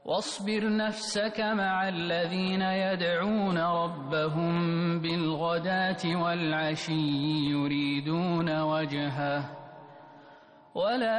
واصبر نفسك مع الذين يدعون ربهم بالغداة والعشي يريدون وجهه ولا